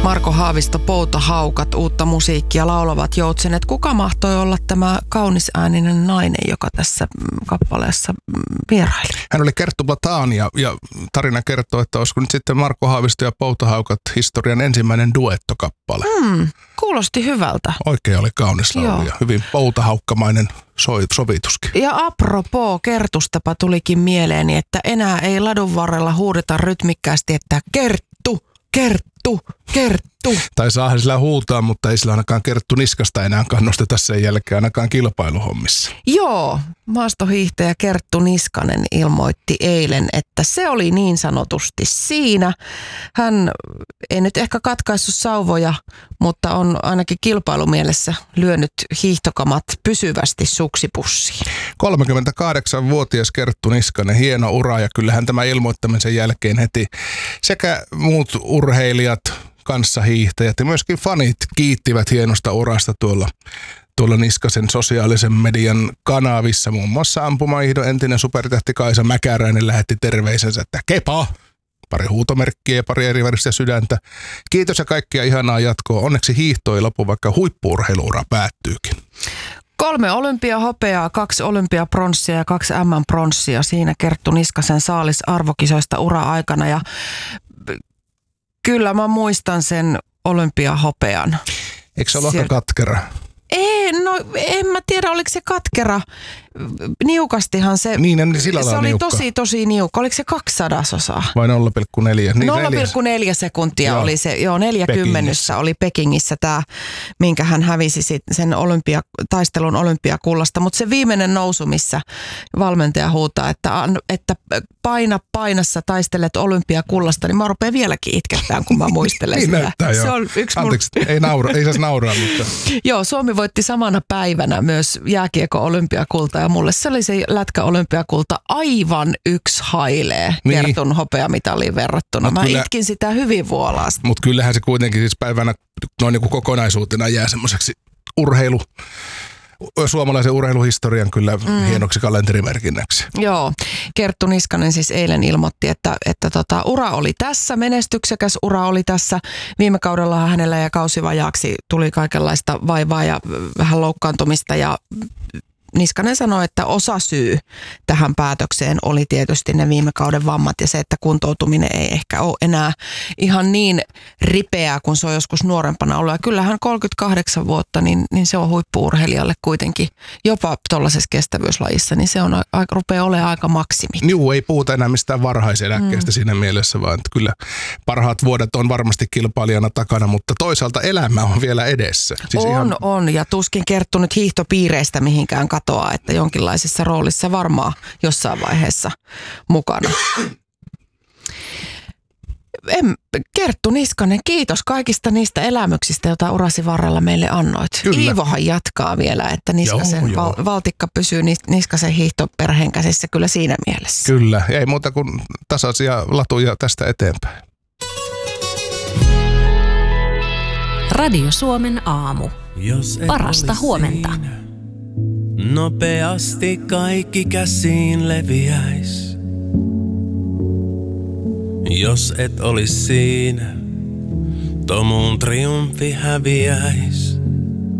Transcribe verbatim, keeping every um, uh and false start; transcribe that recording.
Marko Haavisto, Poutahaukat, uutta musiikkia, laulavat joutsenet. Kuka mahtoi olla tämä kaunisääninen nainen, joka tässä kappaleessa vieraili? Hän oli Kerttu Platani ja, ja tarina kertoo, että olisiko nyt sitten Marko Haavisto ja Poutahaukat historian ensimmäinen duettokappale. Hmm, kuulosti hyvältä. Oikein oli kaunis laulu ja hyvin poutahaukkamainen sovituskin. Ja apropos Kertustapa tulikin mieleeni, että enää ei ladun varrella huudeta rytmikkäästi, että Kerttu, Kerttu, Kerttu. Tai saahan sillä huutaa, mutta ei sillä ainakaan Kerttu niskasta enää kannusteta sen jälkeen ainakaan kilpailuhommissa. Joo, maastohiihtäjä Kerttu Niskanen ilmoitti eilen, että se oli niin sanotusti siinä. Hän ei nyt ehkä katkaissut sauvoja, mutta on ainakin kilpailumielessä lyönyt hiihtokamat pysyvästi suksipussiin. kolmekymmentäkahdeksanvuotias Kerttu Niskanen, hieno ura, ja kyllähän tämä ilmoittamisen jälkeen heti sekä muut urheilijat, kanssahiihtäjät ja myöskin fanit kiittivät hienosta urasta tuolla, tuolla Niskasen sosiaalisen median kanavissa. Muun muassa ampumaihdon entinen supertähti Kaisa Mäkäräinen lähetti terveisensä, että kepa! Pari huutomerkkiä ja pari eri väristä sydäntä. Kiitos ja kaikkia ihanaa jatkoa. Onneksi hiihto ei lopu, vaikka huippu-urheiluura päättyykin. Kolme olympiahopeaa, kaksi olympiapronssia ja kaksi äm äm-pronssia. Siinä Kerttu Niskasen saalis arvokisoista ura-aikana ja kyllä mä muistan sen olympiahopean. Eikö se ollut aika katkera? Ei, no en mä tiedä, oliko se katkera. Niukastihan se, niin, niin sillä se oli niukka. tosi tosi niukka. Oliko se kaksisadasosaa? Vai nolla pilkku neljä? Niin nolla pilkku neljä sekuntia joo. Oli se, joo neljäkymmenessä oli Pekingissä tämä, minkä hän hävisi sit sen olympia, taistelun olympiakullasta. Mutta se viimeinen nousu, missä valmentaja huutaa, että, että paina painassa taistelet olympiakullasta, niin mä rupean vieläkin itkettään, kun mä muistelen niin sitä. näyttää, se on yksi Anteeksi, mun... ei, naura, ei saisi nauraa, mutta... Joo, Suomi voitti samana päivänä myös jääkiekko olympiakulta ja mulle se oli se lätkä-olympiakulta aivan yksi hailee niin. Kertun hopeamitaliin verrattuna. Mut Mä kyllä, itkin sitä hyvin vuolaasti. Mutta kyllähän se kuitenkin siis päivänä noin niin kuin kokonaisuutena jää semmoiseksi urheilu, suomalaisen urheiluhistorian kyllä mm. hienoksi kalenterimerkinnäksi. Joo, Kerttu Niskanen siis eilen ilmoitti, että, että tota, ura oli tässä, menestyksekäs ura oli tässä. Viime kaudella hänellä ja kausivajaaksi tuli kaikenlaista vaivaa ja vähän loukkaantumista ja Niskanen sanoi, että osa syy tähän päätökseen oli tietysti ne viime kauden vammat ja se, että kuntoutuminen ei ehkä ole enää ihan niin ripeää kuin se on joskus nuorempana ollut. Ja kyllähän kolmekymmentäkahdeksan vuotta, niin, niin se on huippu-urheilijalle kuitenkin jopa tuollaisessa kestävyyslajissa, niin se on, a, rupeaa olemaan aika maksimit. Joo, ei puhuta enää mistään varhaiseläkkeestä mm. siinä mielessä, vaan että kyllä parhaat vuodet on varmasti kilpailijana takana, mutta toisaalta elämä on vielä edessä. Siis on, ihan... on ja tuskin Kerttu nyt hiihtopiireistä mihinkään katoaa, että jonkinlaisessa roolissa varmaan jossain vaiheessa mukana. En, Kerttu Niskanen, kiitos kaikista niistä elämyksistä, joita urasi varrella meille annoit. Kyllä. Iivohan jatkaa vielä, että Niskasen joo, val, joo. valtikka pysyy Niskasen hiihtoperheen käsissä kyllä siinä mielessä. Kyllä, ei muuta kuin tasaisia latuja tästä eteenpäin. Radio Suomen aamu. Parasta huomenta. Nopeasti kaikki käsiin leviäis. Jos et olis siinä, tomuun triumfi häviäis.